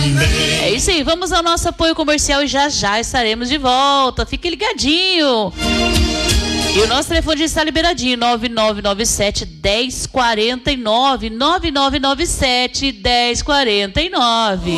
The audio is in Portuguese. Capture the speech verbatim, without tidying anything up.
É isso aí, vamos ao nosso apoio comercial e já já estaremos de volta. Fique ligadinho. E o nosso telefone já está liberadinho, nove nove nove sete, um zero quatro nove, nove nove nove sete, um zero quatro nove.